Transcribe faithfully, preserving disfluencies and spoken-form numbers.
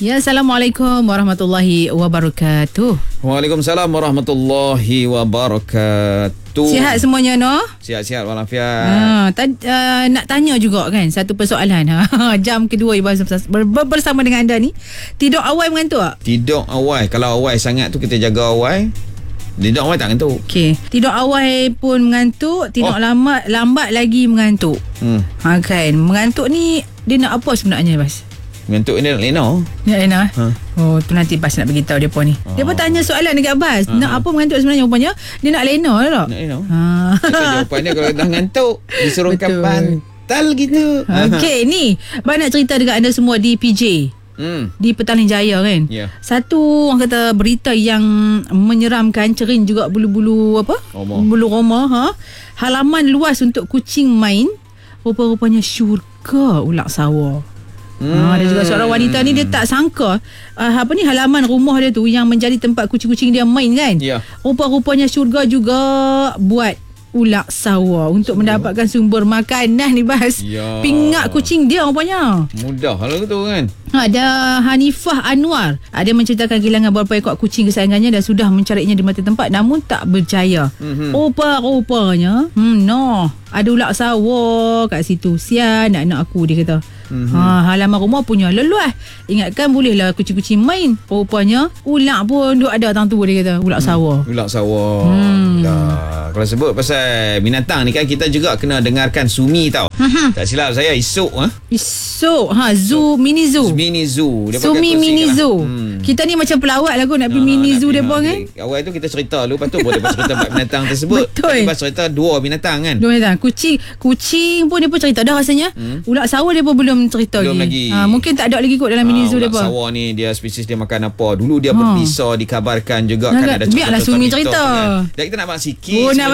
Ya, Assalamualaikum warahmatullahi wabarakatuh. Waalaikumsalam warahmatullahi wabarakatuh. Sihat semuanya, no? Sihat-sihat walafiat. Ha, tad, uh, nak tanya juga kan satu persoalan. Ha, jam kedua ber, bersama dengan anda ni. Tidur awal mengantuk tak? Tidur awal. Kalau awal sangat tu kita jaga awal. Tidur awal tak ngantuk. Okey. Tidur awal pun mengantuk, tidur oh. lambat lambat lagi mengantuk. Hmm. Ha kan. Mengantuk ni dia nak apa sebenarnya, Bas? Mengantuk ni nak lena. Nak lena? Ha. Oh, tu nanti Bas nak beritahu depa ni. Oh. Depa tanya soalan dekat Bas. Ha. Nak apa mengantuk sebenarnya rupanya? Dia nak lena lah tak? Nak lena. Ha. Cakap jawapan dia kalau dah ngantuk disurunkan bantal gitu. Okey, ni Bas nak cerita dekat anda semua di P J. Hmm. Di Petaling Jaya kan. Yeah. Satu orang kata berita yang menyeramkan, cerin juga bulu-bulu apa? Roma. Bulu roma, ha. Halaman luas untuk kucing main. Rupa-rupanya syurga ulak sawa. Hmm. Ha, ada juga seorang wanita ni dia tak sangka uh, apa ni halaman rumah dia tu yang menjadi tempat kucing-kucing dia main kan. Yeah. Rupa-rupanya syurga juga buat ulak sawa untuk mendapatkan sumber makanan ni, Bas. Ya. Pingat kucing dia rupanya. Mudah kalau tu kan. Ada Hanifah Anwar. Dia menceritakan kehilangan beberapa ekor kucing kesayangannya dan sudah mencarinya di mata tempat namun tak berjaya. Mm-hmm. Rupa-rupanya hmm, no, ada ulak sawa kat situ. Sian anak aku, dia kata. Mm-hmm. Ha, halaman rumah punya leluas. Ingatkan bolehlah kucing-kucing main. Rupanya ulak pun duk ada tang tu, dia kata. Ulak sawa. Ulak sawa. Hmm. Dah. Kalau sebut pasal binatang ni kan kita juga kena dengarkan Sumi tau. Mm-hmm. Tak silap saya esok ha. Esok ha zoo, mini zoo. Mini zoo. Sumi mini zoo. Hmm. Kita ni macam pelawat lah kot nak pergi mini zoo depa kan. Awal tu kita cerita dulu, lepas tu boleh cerita empat binatang tersebut. Betul. Lepas cerita dua binatang kan. Dua binatang. Kucing, kucing pun depa cerita dah rasanya. Hmm. Ulak sawa depa belum cerita belum lagi. lagi. Ha, mungkin tak ada lagi kot dalam ha, mini zoo depa. Ulak sawa ni dia spesies dia makan apa? Dulu dia ha. berbisa, dikabarkan juga nah, kan ada biarlah Sumi cerita. Dan kita nak bang sikit. Oh, nak